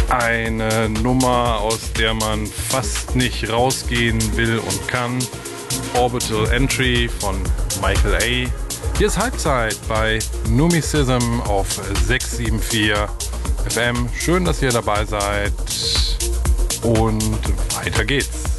Eine Nummer, aus der man fast nicht rausgehen will und kann. Orbital Entry von Michael A. Hier ist Halbzeit bei Numism auf 674 FM. Schön, dass ihr dabei seid. Und weiter geht's.